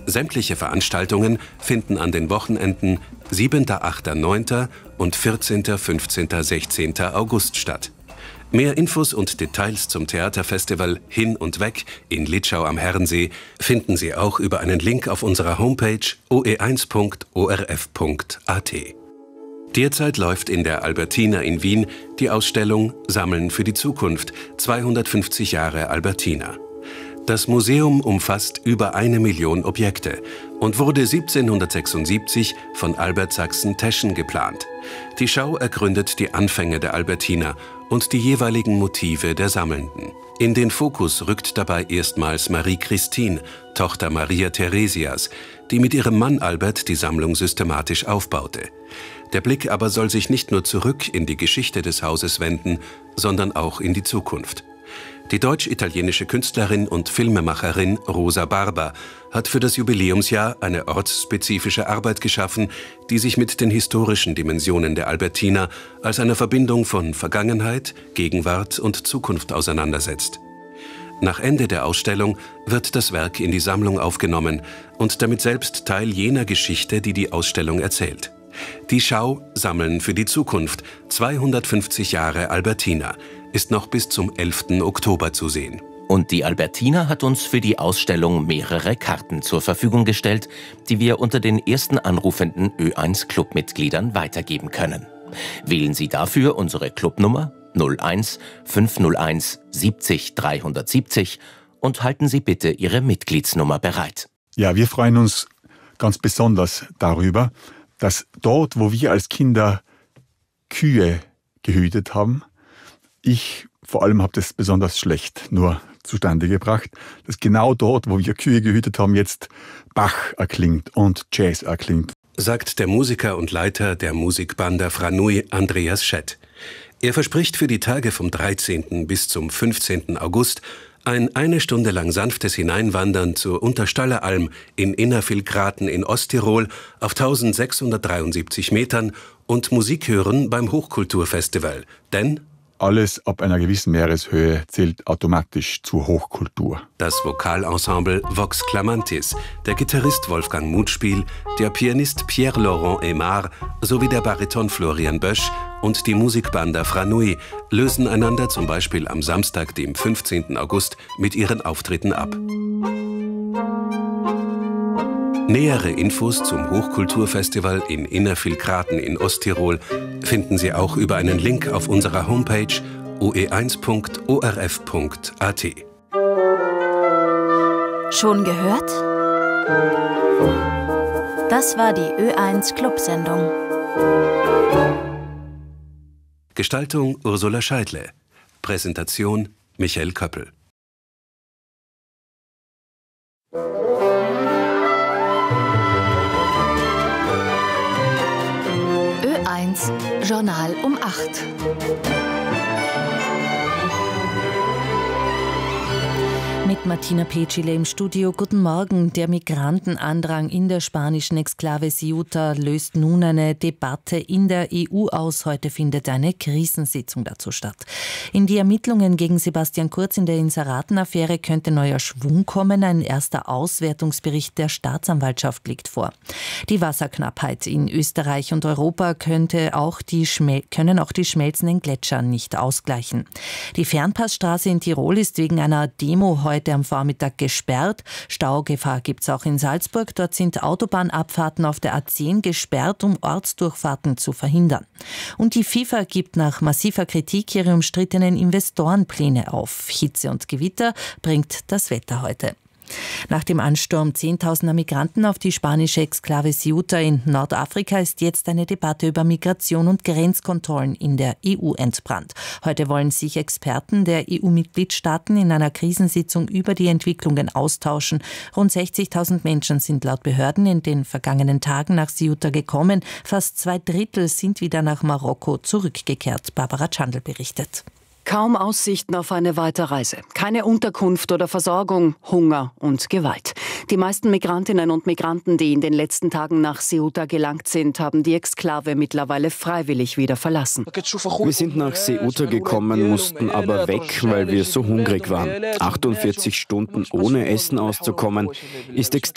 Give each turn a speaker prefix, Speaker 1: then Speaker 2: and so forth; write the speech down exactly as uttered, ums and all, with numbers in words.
Speaker 1: Sämtliche Veranstaltungen finden an den Wochenenden siebter, achter, neunter und vierzehnter, fünfzehnter, sechzehnter August statt. Mehr Infos und Details zum Theaterfestival Hin und Weg in Litschau am Herrensee finden Sie auch über einen Link auf unserer Homepage o e eins punkt o r f punkt a t. Derzeit läuft in der Albertina in Wien die Ausstellung Sammeln für die Zukunft – zweihundertfünfzig Jahre Albertina. Das Museum umfasst über eine Million Objekte und wurde siebzehnhundertsechsundsiebzig von Albert Sachsen-Teschen geplant. Die Schau ergründet die Anfänge der Albertina und die jeweiligen Motive der Sammelnden. In den Fokus rückt dabei erstmals Marie-Christine, Tochter Maria Theresias, die mit ihrem Mann Albert die Sammlung systematisch aufbaute. Der Blick aber soll sich nicht nur zurück in die Geschichte des Hauses wenden, sondern auch in die Zukunft. Die deutsch-italienische Künstlerin und Filmemacherin Rosa Barber hat für das Jubiläumsjahr eine ortsspezifische Arbeit geschaffen, die sich mit den historischen Dimensionen der Albertina als einer Verbindung von Vergangenheit, Gegenwart und Zukunft auseinandersetzt. Nach Ende der Ausstellung wird das Werk in die Sammlung aufgenommen und damit selbst Teil jener Geschichte, die die Ausstellung erzählt. Die Schau Sammeln für die Zukunft – zweihundertfünfzig Jahre Albertina ist noch bis zum elften Oktober zu sehen.
Speaker 2: Und die Albertina hat uns für die Ausstellung mehrere Karten zur Verfügung gestellt, die wir unter den ersten anrufenden Ö eins Clubmitgliedern weitergeben können. Wählen Sie dafür unsere Clubnummer null eins fünf null eins siebzig dreihundertsiebzig und halten Sie bitte Ihre Mitgliedsnummer bereit.
Speaker 3: Ja, wir freuen uns ganz besonders darüber, dass dort, wo wir als Kinder Kühe gehütet haben, ich vor allem habe das besonders schlecht nur zustande gebracht, dass genau dort, wo wir Kühe gehütet haben, jetzt Bach erklingt und Jazz erklingt.
Speaker 1: Sagt der Musiker und Leiter der Musikbanda Franui, Andreas Schett. Er verspricht für die Tage vom dreizehnten bis zum fünfzehnten August ein eine Stunde lang sanftes Hineinwandern zur Unterstalleralm in Innervillgraten in Osttirol auf eintausendsechshundertdreiundsiebzig Metern und Musik hören beim Hochkulturfestival. Denn
Speaker 3: alles ab einer gewissen Meereshöhe zählt automatisch zur Hochkultur.
Speaker 1: Das Vokalensemble Vox Clamantis, der Gitarrist Wolfgang Mutspiel, der Pianist Pierre-Laurent Aymar sowie der Bariton Florian Bösch und die Musikbanda Franui lösen einander zum Beispiel am Samstag, dem fünfzehnten August, mit ihren Auftritten ab. Nähere Infos zum Hochkulturfestival in Innervillgraten in Osttirol finden Sie auch über einen Link auf unserer Homepage o e eins punkt o r f punkt a t.
Speaker 4: Schon gehört? Das war die Ö eins Clubsendung.
Speaker 1: Gestaltung Ursula Scheidle. Präsentation Michael Köppel.
Speaker 4: Ö eins Journal um acht. Mit Martina Petschile im Studio. Guten Morgen. Der Migrantenandrang in der spanischen Exklave Ceuta löst nun eine Debatte in der E U aus. Heute findet eine Krisensitzung dazu statt. In die Ermittlungen gegen Sebastian Kurz in der Inseraten-Affäre könnte neuer Schwung kommen. Ein erster Auswertungsbericht der Staatsanwaltschaft liegt vor. Die Wasserknappheit in Österreich und Europa könnte auch die Schmel- können auch die schmelzenden Gletscher nicht ausgleichen. Die Fernpassstraße in Tirol ist wegen einer Demo heute Heute am Vormittag gesperrt. Staugefahr gibt es auch in Salzburg. Dort sind Autobahnabfahrten auf der A zehn gesperrt, um Ortsdurchfahrten zu verhindern. Und die FIFA gibt nach massiver Kritik ihre umstrittenen Investorenpläne auf. Hitze und Gewitter bringt das Wetter heute. Nach dem Ansturm zehntausender Migranten auf die spanische Exklave Ceuta in Nordafrika ist jetzt eine Debatte über Migration und Grenzkontrollen in der E U entbrannt. Heute wollen sich Experten der E U-Mitgliedstaaten in einer Krisensitzung über die Entwicklungen austauschen. Rund sechzigtausend Menschen sind laut Behörden in den vergangenen Tagen nach Ceuta gekommen. Fast zwei Drittel sind wieder nach Marokko zurückgekehrt. Barbara Tschandl berichtet.
Speaker 5: Kaum Aussichten auf eine Weiterreise, keine Unterkunft oder Versorgung, Hunger und Gewalt. Die meisten Migrantinnen und Migranten, die in den letzten Tagen nach Ceuta gelangt sind, haben die Exklave mittlerweile freiwillig wieder verlassen.
Speaker 6: Wir sind nach Ceuta gekommen, mussten aber weg, weil wir so hungrig waren. achtundvierzig Stunden ohne Essen auszukommen, ist extrem